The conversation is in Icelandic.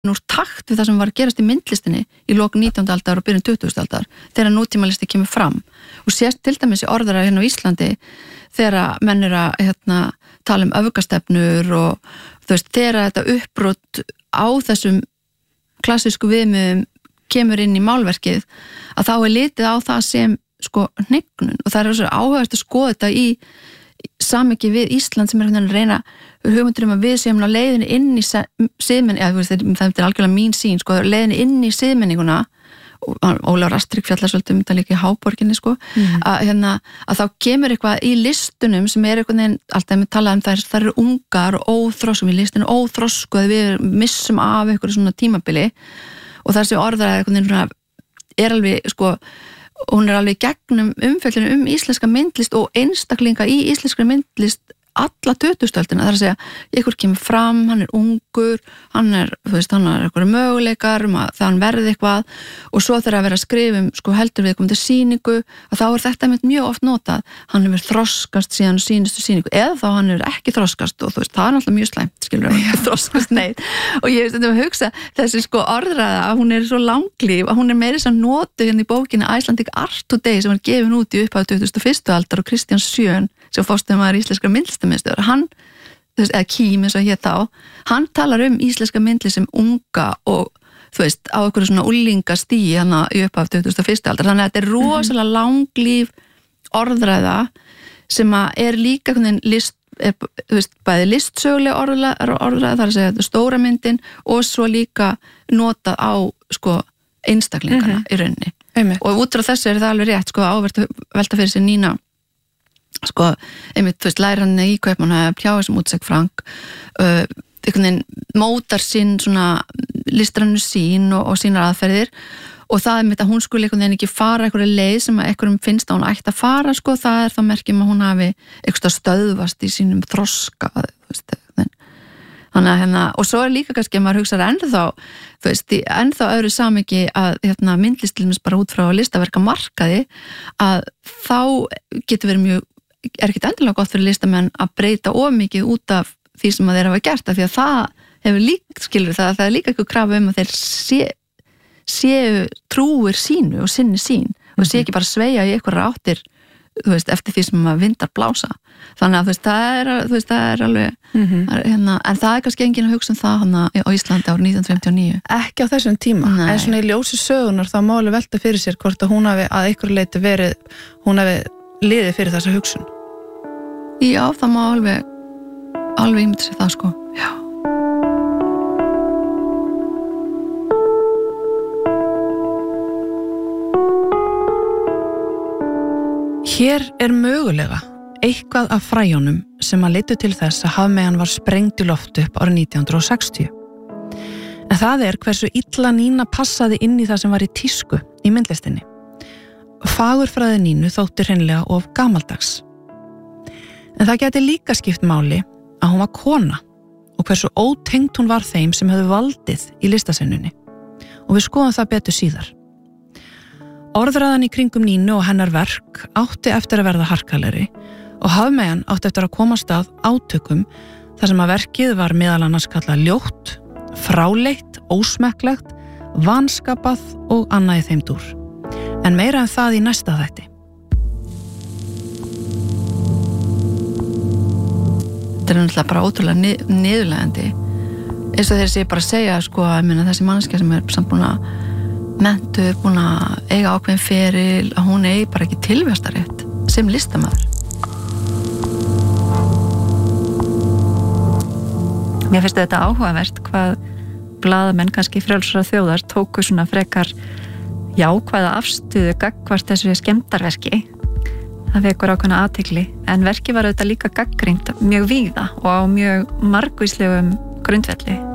úr takt við það sem var að gerast í myndlistinni í lok 19. aldar og byrjun 20. aldar þegar nútímalisti kemur fram og sést til dæmis í orðræðu hérna á Íslandi þegar menn að tala öfgastefnur og þú veist, þegar þetta uppbrot á þessum klassísku viðmiðum kemur inn í málverkið að þá litið á það sem sko hnignun og það svo áhugavert að skoða þetta í samhengi við Ísland sem að reyna hugmyndir að við séum á leiðinni inn í siðmenni, það algjörlega mín sýn sko, leiðinni inn í siðmenninguna og Ólafur Astrid fjallar svolítið þetta líka í Háborginni sko, að þá kemur eitthvað í listunum sem eitthvað neginn, alltaf með talað þær eru ungar og óþroskum í listinu, óþrosku að við missum af eitthvað svona tímabili og það sem orðar eitthvað neginn alveg sko, hún alveg gegnum umfjöllinu íslenska myndlist og einstaklinga í íslenskri myndlist alla 2000-öldina, það að segja ykkur kemur fram, hann ungur hann þú veist, hann eitthvað möguleikar að það hann verði eitthvað og svo þegar að vera að skrifa sko heldur við komandi sýningu að þá þetta með mjög oft notað hann hefur þroskast síðan sínustu sýningu eða þá hann hefur ekki þroskast og þú veist, það náttúrulega mjög slæmt, skilur við þroskast neitt og ég veist þetta að hugsa þessi sko orðræða að hún svo langlíf að hún meiri sem notu hérna í bókinni Icelandic Art Today sem var gefin út í upphaf 2001. aldar og Kristján Sjön sem fórstuðumaður íslenskra myndlistamiðstöðvar, hann, þú veist, eða Kím eins og hér þá, hann talar íslenska myndlist sem unga og þú veist, á einhverju svona úlingastigi hana í upphaf 2001. aldar, þannig að þetta rosalega langlíf orðræða sem að líka list, þú veist, bæði listsögulega orðræða, það að segja þetta stóra myndin og svo líka notað á, sko, einstaklingana í rauninni. Og út frá þessu það alveg rétt, sko, ávert velta fyrir sér Nína sko, einmitt, þú veist, læran í Kaupmannahöfn, Pjáir sem útsegg Frank einhvern veginn mótar sín svona listrannu sín og sínar aðferðir og það einmitt að hún skulle einhvern veginn ekki fara einhverja leið sem að einhverjum finnst að hún ætti að fara, sko, það þá merkjum að hún hafi eitthvað stöðvast í sínum þroska, þú veist, þannig að og svo líka kannski að maður hugsa ennþá, þú veist, ennþá öðru samhengi að myndlist til dæmis bara út frá listaverka markaði að þá getur verið mjög ekkert endilega gott fyrir listamenn að breyta of mikið út af því sem að þeir hafa gert af því að það hefur líka, skilur það er líka eitthvað krafa að þeir séu trúir sínu og sinni sín og sé ekki bara sveigja í eitthvað áttir, þú veist, eftir því sem að vindar blása þannig að þú veist, það er alveg en það er kannski enginn að hugsa það á Íslandi árið 1959 ekki á þessum tíma, en svona í ljósi sögunar þá má alveg velta fyrir sér hvort að hún hafi að einhverju leyti verið, hún hafi liðið fyrir þessa hugsun. Já, það má alveg ímynda sér það, sko. Já. Hér er mögulega eitthvað af fræjónum sem að leiddu til þess að hafmeyjan var sprengd í loft upp árið 1960. En það er hversu illa Nína passaði inn í það sem var í tísku í myndlistinni. Fagurfræði Nínu þótti hreinlega of gamaldags. En það gæti líka skipt máli að hún var kona og hversu ótengt hún var þeim sem höfðu valdið í listasennunni. Og við skoðum það betur síðar. Orðræðan í kringum Nínu og hennar verk átti eftir að verða harkalegri og hafmeyjan átti eftir að komast að átökum þar sem að verkið var meðal annars kallað ljótt, fráleitt, ósmekklegt, vanskapað og annað í þeim dúr. En meira en það í næsta þætti. Þetta er náttúrulega bara ótrúlega niðurlegandi. Eins og þeir sé bara að segja, sko, að þessi manneskja sem samt búin að mentu, búin að eiga ákveðin feril, að hún eigi bara ekki tilvistarétt sem listamaður. Mér finnst þetta áhugavert hvað blaðamenn kannski frjálsra þjóðar tóku svona frekar jákvæða afstöðu gagnvart þessu skemmdarverki. Það vekur ákveðna athygli, en verkið var auðvitað líka gagnrýnt mjög víða og á mjög margvíslegum grundvelli.